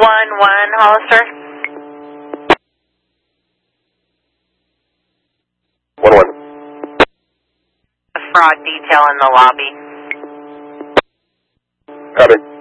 Hollister. 1-1. A fraud detail in the lobby. Copy.